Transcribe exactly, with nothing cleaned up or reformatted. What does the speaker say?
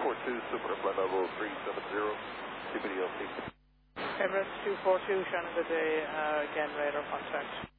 four two, Super flight level three seven zero, T B D L T. Emirates two four two, Shannon, good day, uh, again radar contact.